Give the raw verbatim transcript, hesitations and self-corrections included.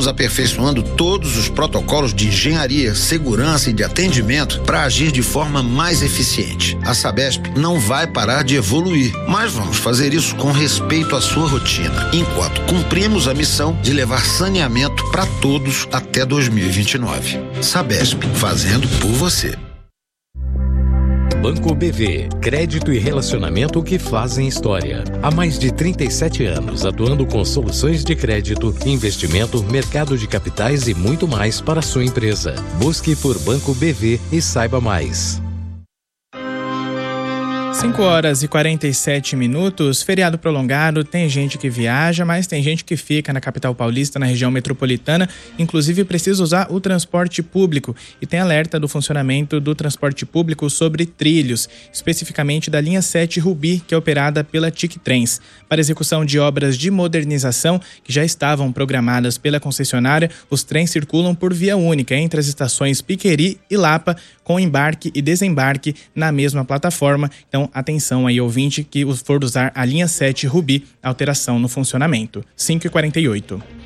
Estamos aperfeiçoando todos os protocolos de engenharia, segurança e de atendimento para agir de forma mais eficiente. A Sabesp não vai parar de evoluir, mas vamos fazer isso com respeito à sua rotina, enquanto cumprimos a missão de levar saneamento para todos até dois mil e vinte e nove. Sabesp, fazendo por você. Banco B V, crédito e relacionamento que fazem história. Há mais de trinta e sete anos, atuando com soluções de crédito, investimento, mercado de capitais e muito mais para a sua empresa. Busque por Banco B V e saiba mais. cinco horas e quarenta e sete minutos, feriado prolongado, tem gente que viaja, mas tem gente que fica na capital paulista, na região metropolitana, inclusive precisa usar o transporte público e tem alerta do funcionamento do transporte público sobre trilhos, especificamente da linha sete Rubi, que é operada pela T I C Trens. Para execução de obras de modernização que já estavam programadas pela concessionária, os trens circulam por via única entre as estações Piqueri e Lapa, com embarque e desembarque na mesma plataforma. Então, atenção aí, ouvinte, que for usar a linha sete Rubi, alteração no funcionamento. cinco e quarenta e oito.